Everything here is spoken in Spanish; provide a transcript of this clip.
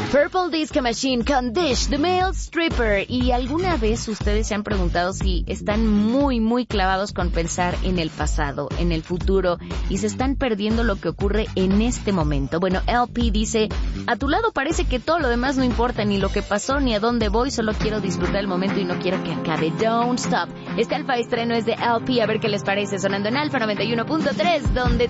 Purple Disco Machine con Dish, The Male Stripper. ¿Y alguna vez ustedes se han preguntado si están muy clavados con pensar en el pasado, en el futuro, y se están perdiendo lo que ocurre en este momento? Bueno, LP dice, a tu lado parece que todo lo demás no importa, ni lo que pasó, ni a dónde voy, solo quiero disfrutar el momento y no quiero que acabe. Don't stop. Este alfa estreno es de LP, a ver qué les parece, sonando en Alfa 91.3, donde